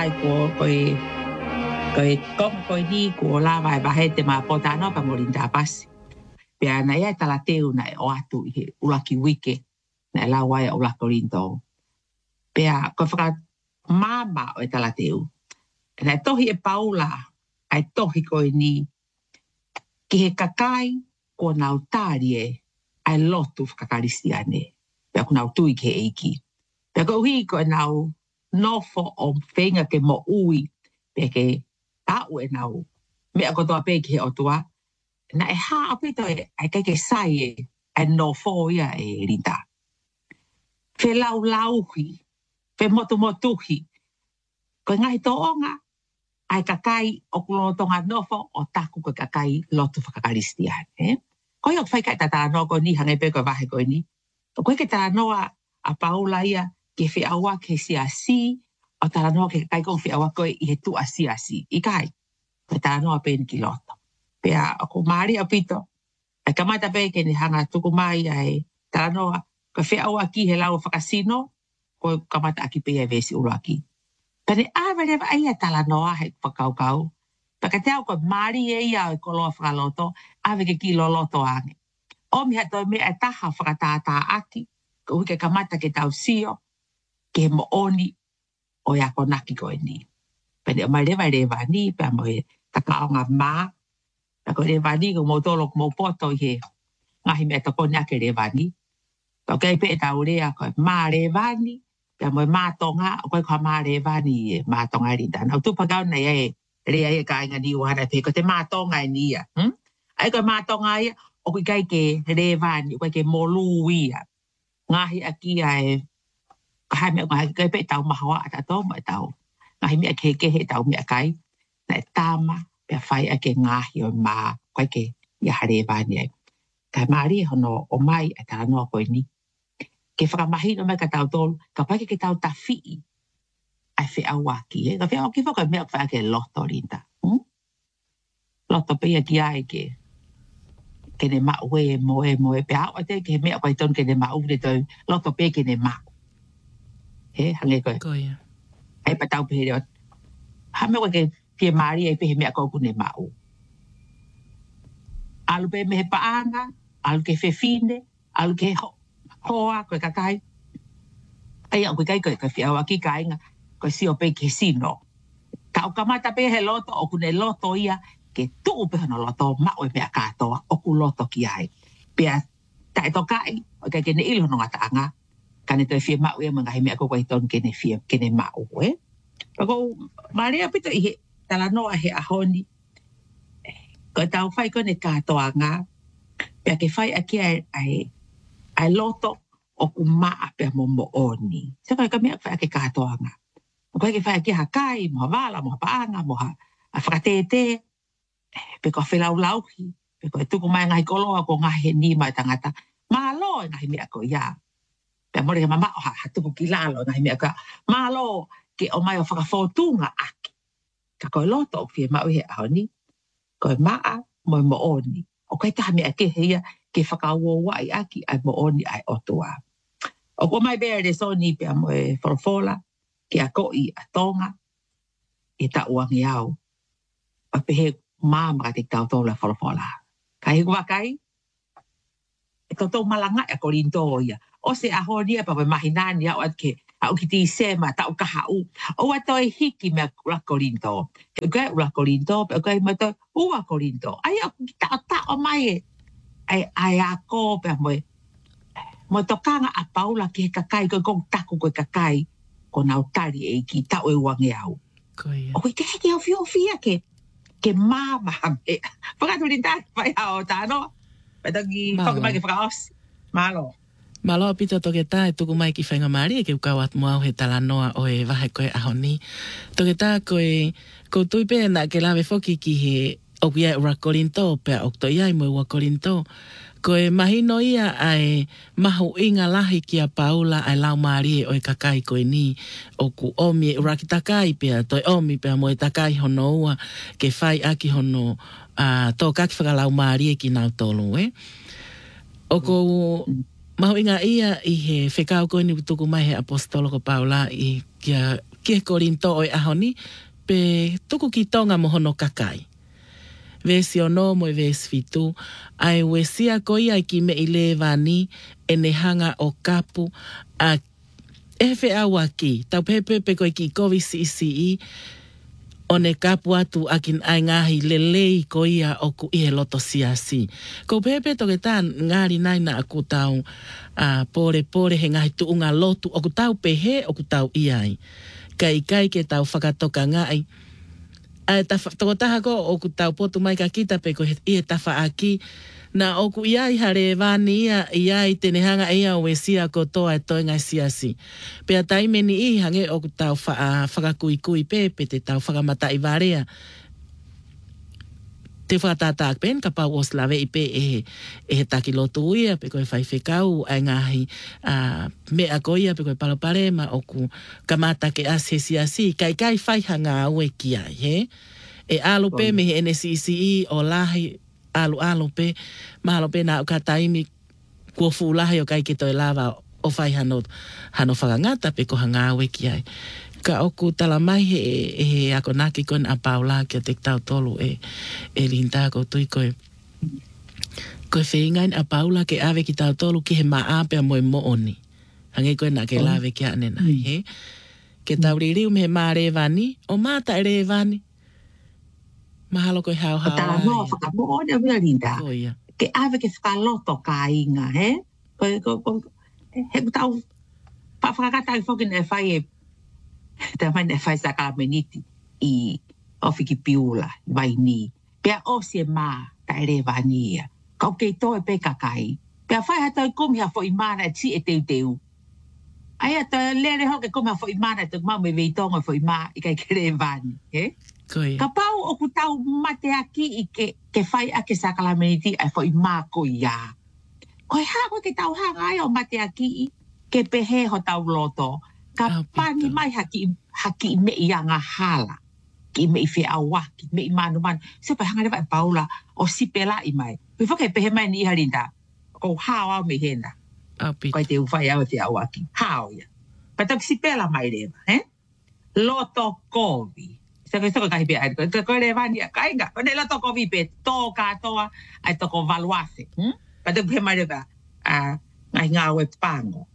ai ko ni ko la vai he te ma potano pa molinda pas. Pea na ia tala teu na o atu i ulaki wike na la wai o la kolinto. Pea ko whaka mama o tala teu. Na tohi e paula ai tohi ko ni ki he kakai ko nau tārie ai lotu whakakaristiane. Pea ko nau tui ke eiki. Pea ko hui ko nau nofo o whenga ke mo ui. Pea ke au e nau. Mea ko toa pe ki he otua. Na e ha apito ai kai ke sai e nofo ia e rinta. Fe lau lauhi. Fe motu motuhi. Ko ngai toonga. Ai kakai o kulotonga nofo o taku ko kakai lotu whakakaristiane. Ko i o whai kai tata no ko ni hangai pe ko vahe ko ni. Ko i ke tata noa a paula ia ke whi awa ke siasi o tata noa ke kai ko whi awa koe i he tu a siasi. I kai. Ke tata noa pe ni ki loto. Pea o ko maari a pito. Ai kamata pe ke ni hanga tuku mai ai tata noa ko whi awa ki he lau whakasino ko kamata aki pe e vesi uro aki. Pane awere wa ia tala noa he whakaukau. Paka te au ko maari e ia o koloa whakaloto, awe ke ki lo loto ange. O mi hato me e taha whakatata aki, ko huke kamata ke tau sio, ke mo oni o ia konaki ko e ni. Pane o mai rewa ni, pia mo e takaonga maa, pia ko rewa ni ko mo tolo ko mo poto i he ngahi me toko ni ake rewa ni. Pia kei pe e tau rea ko maa rewa ni, pia mo e mātonga, o koe kua mā rewa ni e mātonga rinda. Nau tupakau nei e rea e ka inga ni uhana pe, ko te mātonga e ni ia. Ai koe mātonga ia, o koe kai ke rewa ni, o koe ke molu ia. Ngahi aki ai, kahai mea ngahi kai pe tau mahawa ata tō mo e tau. Ngahi mea ke he tau mea kai, na e tāma, pia whai ake ngahi o mā, koe ke ia rewa ni ai. Kai maari hono o mai e tala noa koe ni. Ke whakamahino mai ka tau tolu, ka paike ke tau tawhii ai whiawaki. Ka whiawaki whaka mea whai ke loto rinta. Loto pia ki ai ke ne mau e moe. Pe au ate ke mea koe ton ke ne mau de toi loto pia ke ne mau. He, hange koe. Koia. Ai pa tau pia reo. Ha mea koe ke pia maari ai pe mea koe ku ne mau. Alu pe me he paanga, alu ke whewhine, alu ke hoa koe kakai. Ai au koe kai koe whiawaki ka inga koe sio pe ke sino. Ka o kamata pe he loto o kune loto ia ke tuu pe hono loto mao e mea katoa o ku loto ki ai. Pea tae tokai o kai kene ilo no ngataanga ka ne toi fie mao ia mga he mea koe ton kene fie kene mao e. Pako maria pito i he tala noa he ahoni koe tau whai kone katoa ngā pea ke whai aki ai loto o ku maa pia mo oni. Se koe ka mea whai ake katoanga. O koe ke whai ake hakai, moha wala, moha paanga, moha a whakatete, pe koe whilau lauhi, pe koe tuku mai ngai koloa ko ngahi he ni mai tangata. Malo e ngahi mea ko ia. Pea mori ke mama o ha tuku ki lalo ngahi mea ko malo ke o mai o whakafotunga aki. Ka koe loto o fie mau he ahoni. Koe maa mo oni. O koe taha mea ke heia ke whakaua i aki ai mo oni ai otua. O ko mai bea re so ni pia mo e wholofola, ke a koi a tonga, e ta uangi au. A pehe māma te tau tōla wholofola. Ka hiku wakai, e tau malanga e korinto ia. O se aho nia pa me mahinani au at ke au ki ti sema tau kahau. O ato e hiki mea ula korinto. Ke ukai ula korinto, pe ukai mato ua korinto. Ai au ki tau mai e. Ai a ko pe mo tokanga a paula ki he kakai koe kong taku koe kakai ko nau tari e ki tau e wangi au. O koe ke heki au fia ke māma me. Whakatu ni tāki whai hao tāno. Patangi whaki mai ke whakaos. Malo. Malo apito toke tā e tuku mai ki whainga maari e ke ukau at mua o he talanoa o e wahe koe ahoni. Toke tā koe tui pe na ke lawe whoki ki he o kia ura korinto pea okto iai mo ua korinto. Koe mahino ia ai mahu inga lahi ki a paula ai lau maari e o e kakai koe ni o ku omi e ura ki takai pea toi omi pea mo e takai hono ua ke whai aki hono tō kaki whakalau maari e ki nau tolu e. O ko mahu inga ia i he whekau koe ni tuku mai he apostolo ko paula i kia ke Korinto o ahoni, pe tuku ki tonga mohono kakai. Vesi ono mo vesi fitu, ai wesia koi ai ki me ile vani, e ne hanga o kapu, a efe awaki, tau pepe pe koi ki kovi si o ne kapu atu akin ai ngahi lelei ko ia o ku ie loto siasi. Ko pepe toke tā ngāri naina aku tau pore he ngahi tu unga lotu o ku tau pehe o ku tau iai. Kai ke tau whakatoka ngai. Toko taha ko o ku tau potu mai ka kita pe ko ie tawha aki. Na o ku iai hare vani iai tenehanga ia o esia ko toa e toi ngai siasi. Pea taimeni i hange o ku tau whakakui pepe te tau whakamata i varea. Te whakatata pen ka pau os lawe i pe e taki lotu uia pe koe whai whekau ai ngahi mea koia pe koe palopare ma o ku kamata ke as he siasi. Kai whai hanga ue ki ai he. E alo pe me he NCCE o lahi alu pe mahalo pe na ka taimi ko fulahi o kai ke toi lava o fai hano whakangata pe ko hanga awe ki ai. Ka oku talamai he ako naki kon a paula ki o te tau tolu e linta ko tui koe whingain a paula ke ave ki tau tolu ki he maa pe a moe mooni. Hange koe na ke lave ki ane nai he. Ke tau ririu me he maa revani o mata e revani. Mahalo koe hau. O tala no whakamoa o mea linda. Ke ave ke whakaloto ka inga, he? He tau whakakata i whokin e whai e te mai ne whai sa kalameniti i ofiki piula, vai ni. Pea o si e maa ta ere vani ia. Kau kei toe pe kakai. Pea whai hata i komi ha fo i mana e ti e teu. Ai ata lere hoke komi ha fo i mana e te mau me veitonga fo i maa i kai kere vani, he? Ka pau o ku tau mate aki i ke whai ake sa kalameniti ai fo i maa ko ia. Koe hako ke tau hanga ai o mate aki i ke pehe ho tau loto. Ka pani mai haki i me i anga hala. Ki me i whi awaki, me i manu. Se pa hanga rewa e paula o sipela i mai. Pui whake pehe mai ni iha rinda. Ko hao au me hena. Koe te uwhai au te awaki. Hao ia. Pa tau sipela mai rewa, he? Loto kovi. Saka kahi pe ai. Koe rewa ni a kainga. Koe ne loto kovi pe tō katoa ai toko valuase. Pa tau pehe mai rewa. Ngai ngā ue pango.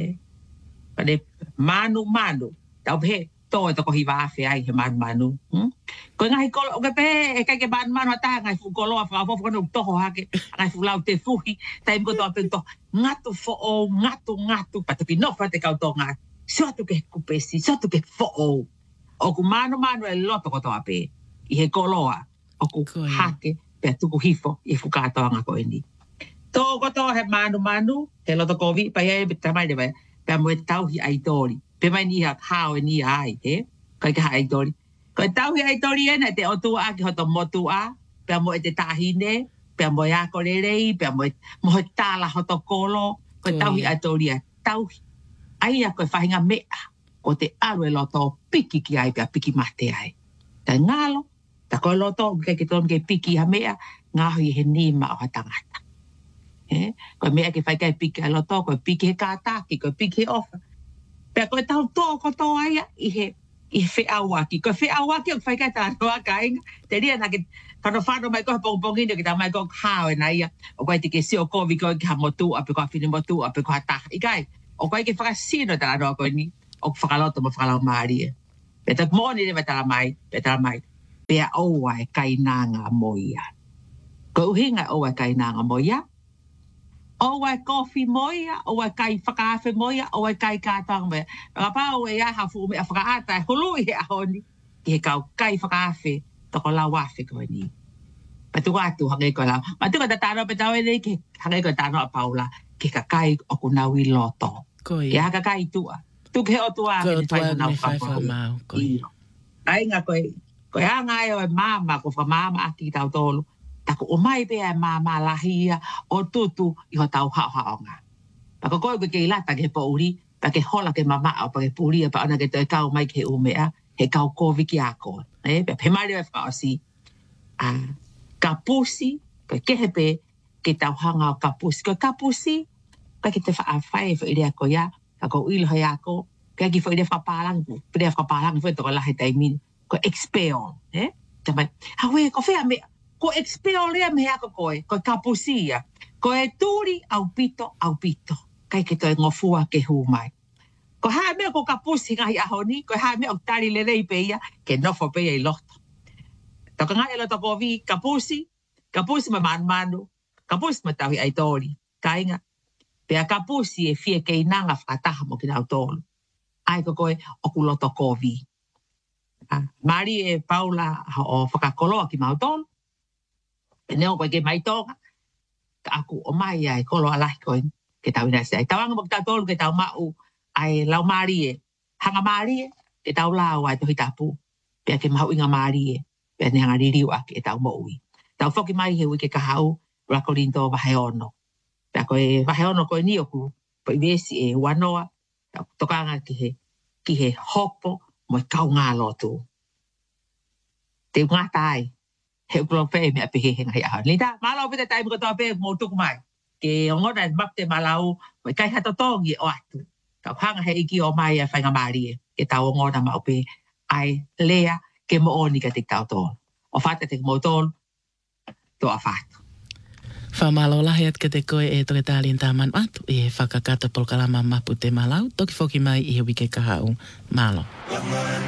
Pa ne manu. Tau pehe. Tō e toko hiwa awhi ai he manu. Koe ngahi kolo, o ke pehe e kai ke manu ataha ngai fu koloa whakafofu kanu toho hake, ngai fu lau te fuhi, taim ko toa pento, ngatu fo ngatu, patuki nofa te kau tō ngatu, sotu ke kupesi, sotu ke fo o ku manu e loto ko toa pe, i he koloa, o ku hake, pea tuku hifo, i fu kātoa ngako e ni. Tō ko toa he manu, he loto kovi, pa ia e tamai de vai, pea mo e tauhi ai tori. Pe mai ni ha hao e ni ai, he? Kai ka hai tori. Kai tauhi ai tori ena te otua ki hoto motua, pea mo e te tahine, pea mo e ako rerei, pea mo e tala hoto kolo, kai tauhi ai tori e tauhi. Ai a koe whahinga mea, ko te alu e loto piki ki ai, pea piki mate ai. Tai ngalo, ta koe loto, kai ke tonu ke piki ha mea, ngahui he nima o ha tangata. Koe mea ke whaikai piki ai loto, koe piki he kātaki, koe piki he ofa. Pea koe tau tō koto aia i he whi awaki. Koe whi awaki o whaikai tā roa ka inga. Te ria na ke kano whano mai koe pongpongini o ki tā mai koe hao e na ia. O koe te ke sio kovi koe ki ha motu ape koe whini motu ape koe taha. Ikai, o koe ke whakasino tā roa koe ni. O whakaloto mo whakalau maari e. Pea tak mōni rewa tala mai. Pea oua e kainanga moia. Koe uhinga oua e kainanga moia. Owa e kofi moia, owa e kai whakaafe moia, owa e kai kātanga moia. Rapa owa e aha fu me a whakaata e hului he ahoni. Ki he kau kai whakaafe, toko lau afe koe ni. Patu atu hangai koe lau. Ma tuka ta tāno pe tau e nei ki hangai koe tāno a paula, ki ka kai o kunau i loto. Ki haka kai tua. Tuke he o tua me ni whai nau whakau. Ai ngā koe hanga e o e māma, ko whamāma aki ki tau tolu. Tako o mai pea e māma lahia o tutu i ho tau hao-haonga. Pako koe koe ke ilata ke pouri, pa ke hola ke mama o pa ke puri pa ona ke toi kau mai ke umea, he kau kovi ki a koe. Pe mari e whaosi. Kapusi, koe kehepe ke tau hanga o kapusi. Koe kapusi, koe ke te whaafai e wha irea ko ia, ka ko ilo hei ako, Pea ki foi le whapalangu. Pea whapalangu foi toka lahe taimin. Ko expel, Tamai, hawe, ko whea me, ko expel lea me hako koe, ko kapusia. Ko e tūri au pito. Kai ke toi ngofua ke humai. Ko hae mea ko kapusi ngahi ahoni, ko hae mea o tari le rei peia, ke nofo peia I loto. Toka ngai elo toko vi kapusi ma manu, kapusi ma tawi ai tori, kainga. Pea kapusi e fie ke inanga whakataha mo ki nau tolu. Ai ko koe o kuloto ko vi. Mari e Paula o whakakoloa ki mau tolu. E neo koe ke mai tonga. Ka aku o mai ai koloa lahi koe ke tau ina sei. Tawanga mo ki tau tolu ke tau mau ai lau mari e. Hanga mari e ke tau lau ai tohi tapu. Pea ke mau inga mari e. Pea ne hanga ririu ake e tau mo ui. Tau whoki mai he ui ke kahau Rakorinto wahe ono. Pea koe wahe ono koe ni oku. Po iwesi e wanoa. Tokanga ki he hopo mo I kau ngā lotu. Te ngā tai. He ukolo pe me ape he ngai aha. Lita, malau pita tai mo toa pe mo tuku mai. Ke ongona mapte malau mo kai hato tongi o atu. Tau hanga he iki o mai a whainga maari e. Ke tau ongona ma upe ai lea ke mo oni ka tik tau tōl. O whata te mo tōl, toa whatu. Whamalo lahi at te koe e toke tālien tāman atu e whakakata polkalama mapu te malau. Toki whoki mai I he wike kahau. Malo.